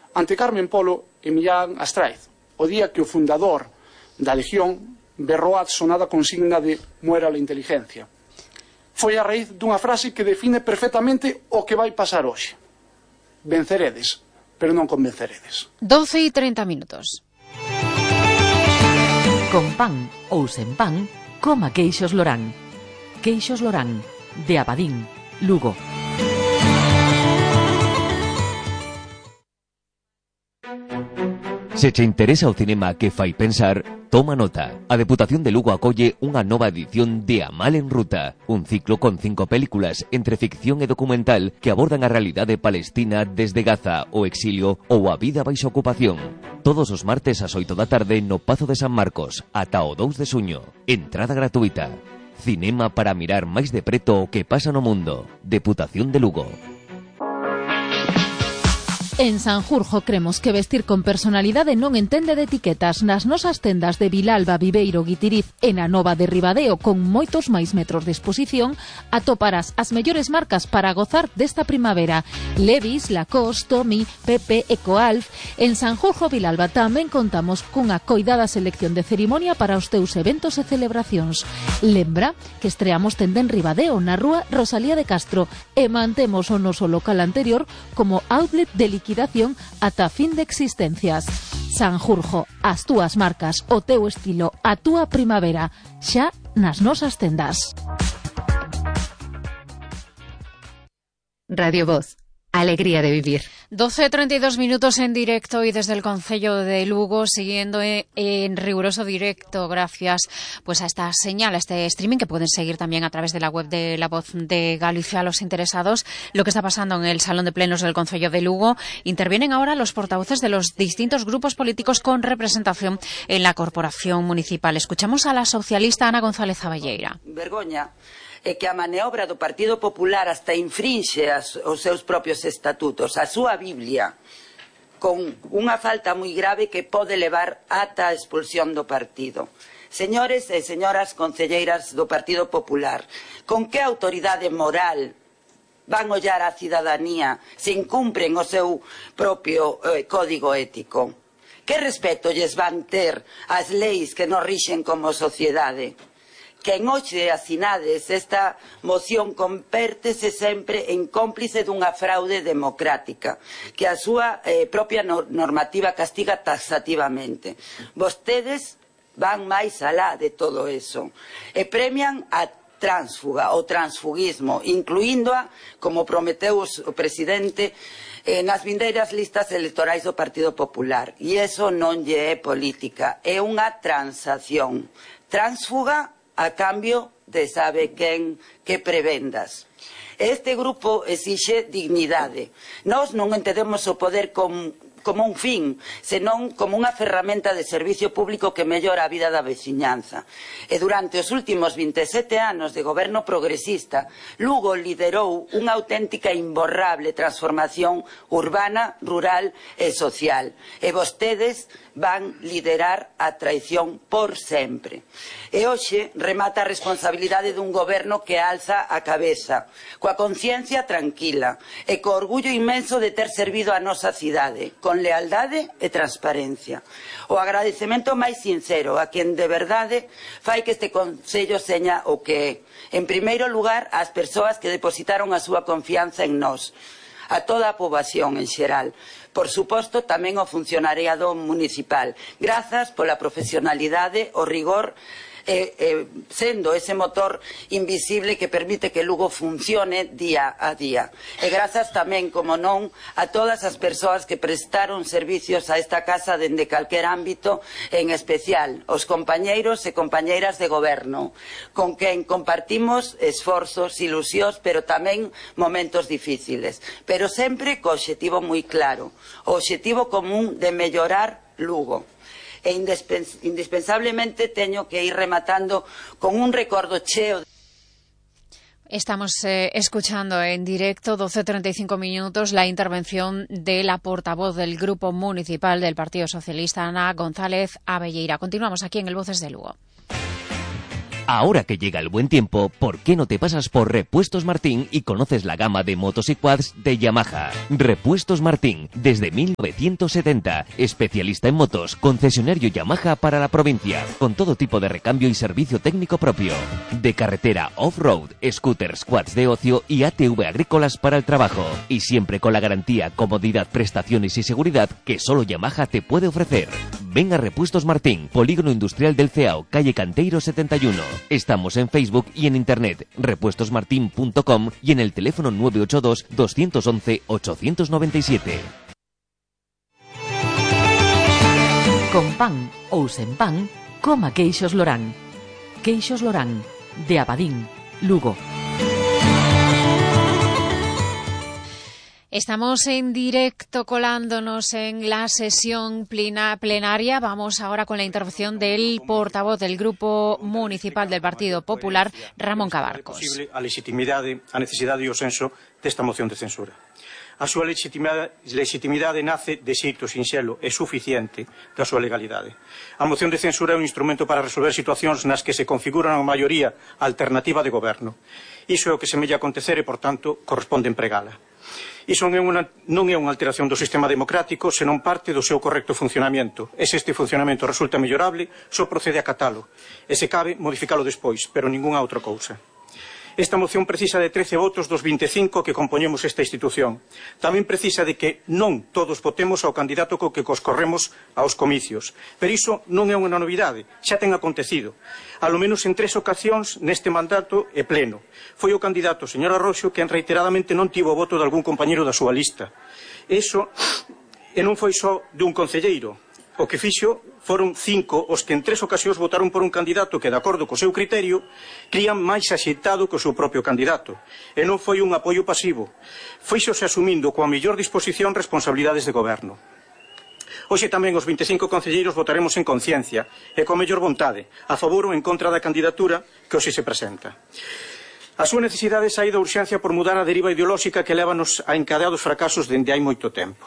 ante Carmen Polo e Millán Astráiz, o día que o fundador da Legión berrou a sonada consigna de "muera la inteligencia". Foi a raíz dunha frase que define perfectamente o que vai pasar hoxe. Venceredes, pero non convenceredes. 12:30. Con pan ou sen pan, coma queixos Lorán. Queixos Lorán, de Abadín, Lugo. Se che interesa o cinema que fai pensar, toma nota. A Deputación de Lugo acolle unha nova edición de A Mal en Ruta, un ciclo con 5 películas entre ficción e documental que abordan a realidade palestina desde Gaza, o exilio ou a vida baixo ocupación. Todos os martes ás 8 da tarde no Pazo de San Marcos, ata o 2 de xuño. Entrada gratuita. Cinema para mirar máis de preto o que pasa no mundo. Deputación de Lugo. En Sanjurjo cremos que vestir con personalidade non entende de etiquetas. Nas nosas tendas de Vilalba, Viveiro, Guitiriz e na Nova de Ribadeo, con moitos máis metros de exposición, atoparás as mellores marcas para gozar desta primavera. Levi's, Lacoste, Tommy, Pepe, Ecoalf. En Sanjurjo, Vilalba, tamén contamos cunha coidada selección de cerimonia para os teus eventos e celebracións. Lembra que estreamos tenda en Ribadeo, na rúa Rosalía de Castro, e mantemos o noso local anterior como outlet de liquidación ata fin de existencias. Sanjurjo, as túas marcas, o teu estilo, a túa primavera, xa nas nosas tendas. Radio Voz, alegría de vivir. 12:32 en directo y desde el Concello de Lugo, siguiendo en riguroso directo gracias pues a esta señal, a este streaming que pueden seguir también a través de la web de La Voz de Galicia a los interesados. Lo que está pasando en el Salón de Plenos del Concello de Lugo. Intervienen ahora los portavoces de los distintos grupos políticos con representación en la Corporación Municipal. Escuchamos a la socialista Ana González Abelleira. Vergoña é que a maniobra do Partido Popular hasta infrinxe os seus propios estatutos, a súa Biblia, con unha falta moi grave que pode levar ata a expulsión do partido. Señores e señoras concelleiras do Partido Popular, con que autoridade moral van ollar a cidadanía se incumpren o seu propio código ético? Que respeto lles van ter as leis que nos rixen como sociedade? Que en hoxe asinades esta moción convértese sempre en cómplice dunha fraude democrática que a súa propia normativa castiga taxativamente. Vostedes van máis alá de todo eso e premian a tránsfuga, o transfugismo, incluíndoa, como prometeu o presidente, nas vindeiras listas electorais do Partido Popular. E iso non lle é política, é unha transacción. Tránsfuga a cambio de sabe quen que prebendas. Este grupo exixe dignidade. Nós non entendemos o poder como un fin, senón como unha ferramenta de servicio público que mellora a vida da veciñanza. E durante os últimos 27 anos de goberno progresista, Lugo liderou unha auténtica e imborrable transformación urbana, rural e social. E vostedes van liderar a traición por sempre. E hoxe remata a responsabilidade dun goberno que alza a cabeza, coa conciencia tranquila e co orgullo inmenso de ter servido a nosa cidade, con lealdade e transparencia. O agradecemento máis sincero a quen de verdade fai que este Concello seña o que é. En primeiro lugar, ás persoas que depositaron a súa confianza en nós, a toda a poboación en xeral. Por suposto, tamén o funcionariado municipal. Grazas pola profesionalidade, o rigor, sendo ese motor invisible que permite que Lugo funcione día a día. E grazas tamén, como non, a todas as persoas que prestaron servicios a esta casa dende calquer ámbito, en especial os compañeiros e compañeiras de goberno, con quen compartimos esforzos, ilusións, pero tamén momentos difíciles, pero sempre co obxectivo moi claro, o obxectivo común de mellorar Lugo. E indispensablemente teño que ir rematando con un recordo cheo. Estamos escuchando en directo, 12:35, la intervención de la portavoz del Grupo Municipal del Partido Socialista, Ana González Abelleira. Continuamos aquí en el Voces de Lugo. Ahora que llega el buen tiempo, ¿por qué no te pasas por Repuestos Martín y conoces la gama de motos y quads de Yamaha? Repuestos Martín, desde 1970, especialista en motos, concesionario Yamaha para la provincia, con todo tipo de recambio y servicio técnico propio. De carretera off-road, scooters, quads de ocio y ATV agrícolas para el trabajo. Y siempre con la garantía, comodidad, prestaciones y seguridad que solo Yamaha te puede ofrecer. Ven a Repuestos Martín, Polígono Industrial del Ceao, calle Canteiro 71. Estamos en Facebook y en internet, repuestosmartin.com y en el teléfono 982 211 897. Con pan ou sen pan, coma queixos Lorán. Queixos Lorán, de Abadín, Lugo. Estamos en directo colándonos en la sesión plenaria. Vamos ahora con la intervención del portavoz del Grupo Municipal del Partido Popular, Ramón Cabarcos. A legitimidade, a necesidade e o senso desta moción de censura. A súa legitimidade nace de xeito sinxelo e suficiente da súa legalidade. A moción de censura é un instrumento para resolver situacións nas que se configura unha maioría alternativa de goberno. Iso é o que semella acontecer e, por tanto, corresponde empregala. Iso non é unha alteración do sistema democrático, senón parte do seu correcto funcionamento. E se este funcionamento resulta mellorable, só procede a catalo. E se cabe, modificalo despois, pero ningunha outra cousa. Esta moción precisa de 13 votos dos 25 que compoñemos esta institución. Tamén precisa de que non todos votemos ao candidato co que coscorremos aos comicios. Pero iso non é unha novidade, xa ten acontecido. Alo menos en 3 ocasións neste mandato e pleno. Foi o candidato, señor Arroxo, quen reiteradamente non tivo o voto de algún compañeiro da súa lista. Iso e non foi só dun concelleiro. O que fixo foron 5 os que en 3 ocasións votaron por un candidato que, de acordo co seu criterio, crían máis axeitado que o seu propio candidato. E non foi un apoio pasivo. Fíxose asumindo coa mellor disposición responsabilidades de goberno. Hoxe tamén os 25 concelleiros votaremos en conciencia e coa mellor vontade, a favor ou en contra da candidatura que hoxe se presenta. A súa necesidade sae da urxencia por mudar a deriva ideolóxica que lévanos a encadeados fracasos dende hai moito tempo.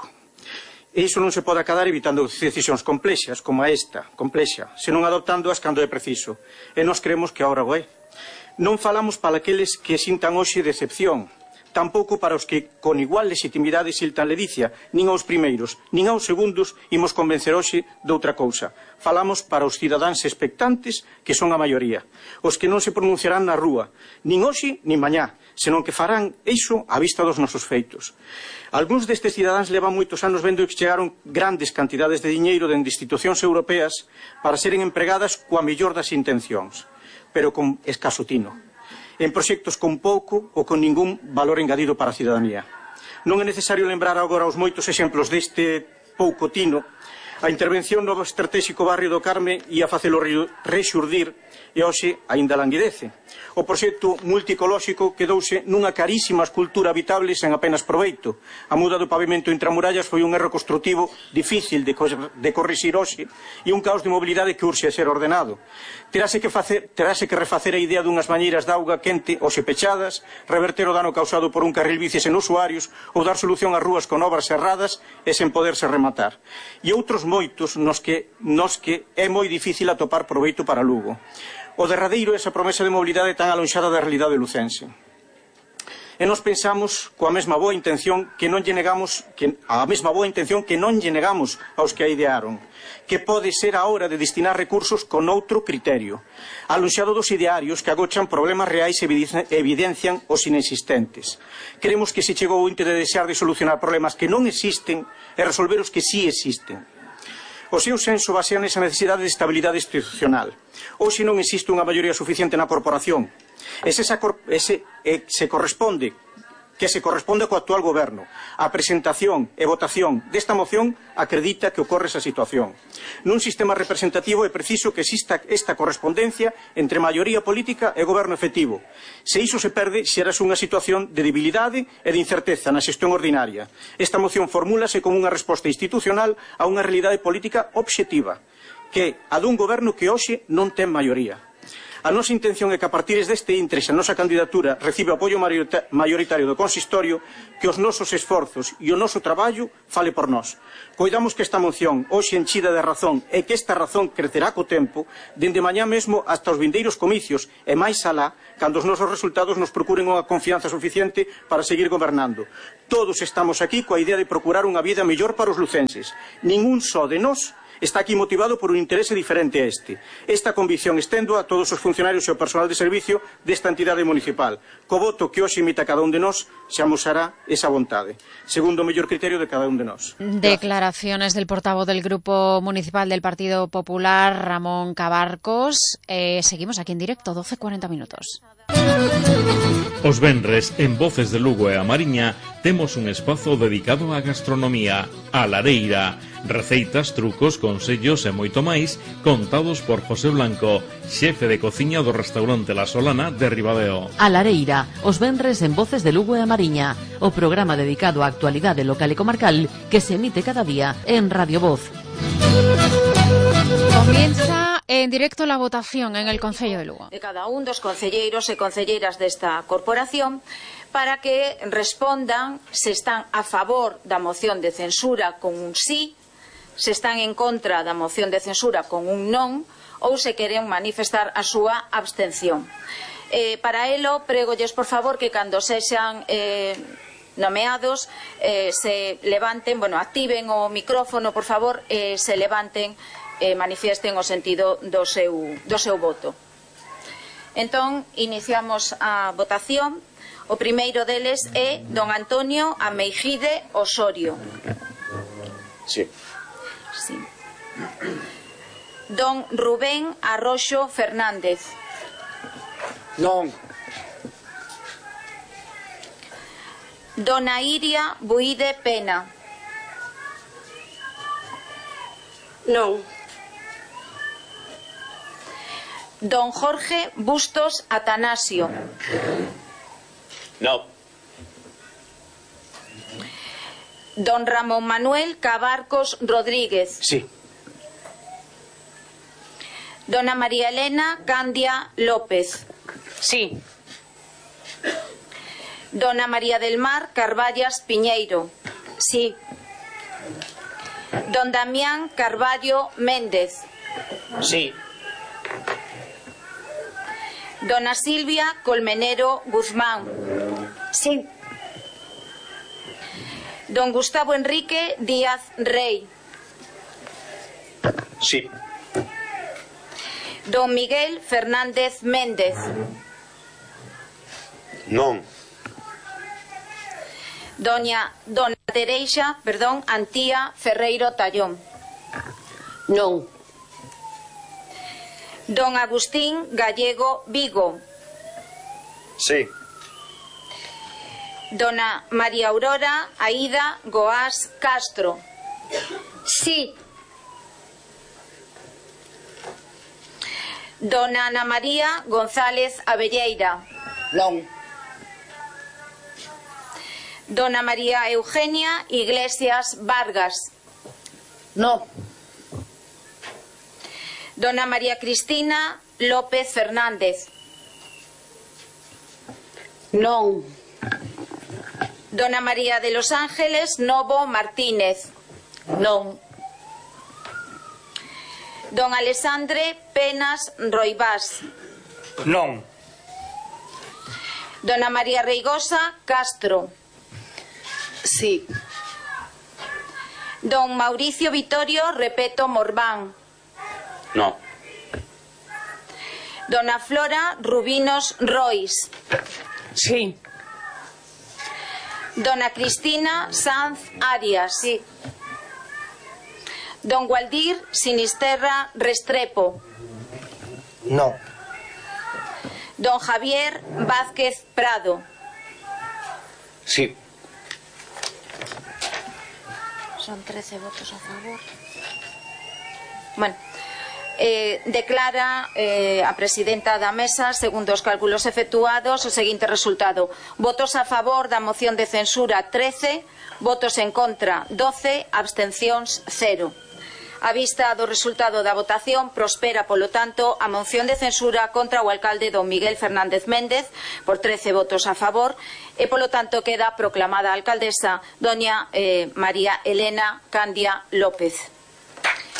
E iso non se pode acadar evitando decisións complexas, como a esta, complexa, senón adoptándoas cando é preciso. E nós creemos que agora o é. Non falamos para aqueles que sintan hoxe decepción, tampouco para os que con igual legitimidade siltan ledicia, nin aos primeiros, nin aos segundos imos convencer hoxe de outra cousa. Falamos para os cidadáns expectantes, que son a maioría, os que non se pronunciarán na rúa, nin hoxe nin mañá, senón que farán iso á vista dos nosos feitos. Algúns destes cidadáns levan moitos anos vendo que chegaron grandes cantidades de diñeiro dende institucións europeas para seren empregadas coa mellor das intencións, pero con escaso tino, en proxectos con pouco ou con ningún valor engadido para a cidadanía. Non é necesario lembrar agora os moitos exemplos deste pouco tino. A intervención no estratégico barrio do Carme ia facelo rexurdir e hoxe aínda languidece. O proxecto multicolóxico quedouse nunha carísima escultura habitable sen apenas proveito. A muda do pavimento intramurallas foi un erro construtivo difícil de corrixir hoxe e un caos de mobilidade que urxe a ser ordenado. Terase que refacer a idea dunhas bañeiras de auga quente hoxe pechadas, reverter o dano causado por un carril bici sen usuarios ou dar solución ás rúas con obras cerradas e sen poderse rematar. E outros moitos nos que é moi difícil atopar proveito para Lugo. O derradeiro é esa promesa de mobilidade tan alonxada da realidade lucense. E nós pensamos coa mesma boa intención que non lle negamos aos que a idearon, que pode ser a hora de destinar recursos con outro criterio, alonxado dos idearios que agochan problemas reais e evidencian os inexistentes. Queremos que se chegou o inte de desear de solucionar problemas que non existen e resolver os que sí existen. O seu senso basea nesa necesidade de estabilidade institucional. Hoxe non existe unha maioría suficiente na corporación. Que se corresponde co actual goberno. A presentación e votación desta moción acredita que ocorre esa situación. Nun sistema representativo é preciso que exista esta correspondencia entre maioría política e goberno efectivo. Se iso se perde, xerase unha situación de debilidade e de incerteza na xestión ordinaria. Esta moción formúlase como unha resposta institucional a unha realidade política obxectiva, que é a dun goberno que hoxe non ten maioría. A nosa intención é que a partir deste intre, se a nosa candidatura recibe o apoio maioritario do consistorio, que os nosos esforzos e o noso traballo fale por nós. Coidamos que esta moción, hoxe enchida de razón, e que esta razón crecerá co tempo, dende mañá mesmo hasta os vindeiros comicios, e máis alá, cando os nosos resultados nos procuren unha confianza suficiente para seguir gobernando. Todos estamos aquí coa idea de procurar unha vida mellor para os lucenses. Ningún só de nós está aquí motivado por un interese diferente a este. Esta convicción estendo a todos os funcionarios e o personal de servicio desta entidade municipal. Co voto que hoxe imita cada un de nós, se amosará esa vontade, segundo o mellor criterio de cada un de nós. Declaraciones del portavoz del Grupo Municipal del Partido Popular, Ramón Cabarcos. Seguimos aquí en directo, 12:40 minutos. Os venres, en Voces de Lugo e a Mariña, temos un espazo dedicado á gastronomía, a lareira. Receitas, trucos, consellos e moito máis contados por José Blanco, xefe de cociña do restaurante La Solana de Ribadeo. A lareira, os venres en Voces de Lugo e a Mariña, o programa dedicado á actualidade local e comarcal que se emite cada día en Radio Voz. Comienza en directo la votación en el Concello de Lugo. De cada un dos concelleiros e concelleiras desta corporación para que respondan se están a favor da moción de censura con un sí, se están en contra da moción de censura con un non ou se queren manifestar a súa abstención. Para elo, pregolles por favor que cando sexan nomeados se levanten, activen o micrófono por favor, se levanten e manifiesten o sentido do seu voto. Entón, iniciamos a votación. O primeiro deles é don Antonio Ameijide Osorio. Sí. Sí. Don Rubén Arroxo Fernández. Non. Dona Iria Buide Pena. Non. Don Jorge Bustos Atanasio. No. Don Ramón Manuel Cabarcos Rodríguez. Sí. Dona María Elena Candia López. Sí. Dona María del Mar Carballas Piñeiro. Sí. Don Damián Carballo Méndez. Sí. Dona Silvia Colmenero Guzmán. Sí. Don Gustavo Enrique Díaz Rey. Sí. Don Miguel Fernández Méndez. Non. Dona Tereixa, Antía Ferreiro Tallón. Non. Don Agustín Gallego Vigo. Sí. Dona María Aurora Aida Goás Castro. Sí. Dona Ana María González Abelleira. Non. Dona María Eugenia Iglesias Vargas. No. Dona María Cristina López Fernández. Non. Dona María de los Ángeles Novo Martínez. Non. Don Alexandre Penas Roibás. Non. Dona María Reigosa Castro. Sí. Don Mauricio Vitorio Repeto Morbán. No. Dona Flora Rubinos Rois. Sí. Dona Cristina Sanz Arias. Sí. Don Gualdir Sinisterra Restrepo. No. Don Javier Vázquez Prado. Sí. Son 13 votos a favor. Bueno, declara a presidenta da mesa, segundo os cálculos efectuados, o seguinte resultado: votos a favor da moción de censura 13, votos en contra 12, abstencións 0. A vista do resultado da votación, prospera, polo tanto, a moción de censura contra o alcalde don Miguel Fernández Méndez por 13 votos a favor e, polo tanto, queda proclamada a alcaldesa doña María Elena Candia López.